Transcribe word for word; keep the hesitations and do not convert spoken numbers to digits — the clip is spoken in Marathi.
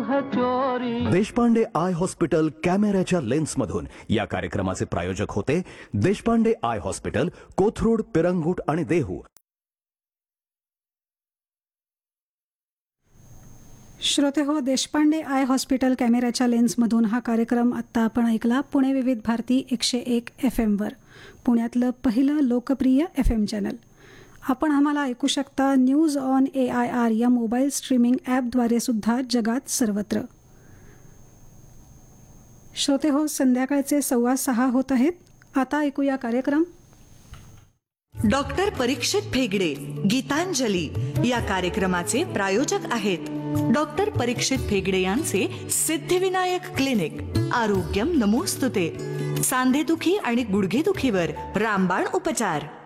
है चोरी। देशपांडे आय हॉस्पिटल कॅमेऱ्याच्या लेन्समधून या कार्यक्रमाचे प्रायोजक होते देशपांडे आय हॉस्पिटल, कोथरूड, पिरंगुट आणि देहू. श्रोते हो, देशपांडे आय हॉस्पिटल कॅमेऱ्याच्या लेन्समधून हा कार्यक्रम आत्ता आपण ऐकला पुणे विविध भारती एकशे एक एफ एमवर, पुण्यातलं पहिलं लोकप्रिय एफ एम चॅनल. आपण आम्हाला ऐकू शकता news on A I R या मोबाईल स्ट्रीमिंग ॲपद्वारे सुद्धा जगात सर्वत्र. श्रोते हो, संध्याकाळचे सव्वा सहा होत आहेत. आता ऐकूया कार्यक्रम डॉक्टर परीक्षित भेगडे गीतांजली या कार्यक्रमाचे प्रायोजक आहेत डॉक्टर परीक्षित भेगडे यांचे सिद्धिविनायक क्लिनिक. आरोग्यम नमोस्तुते. सांधेदुखी आणि गुडघेदुखीवर रामबाण उपचार.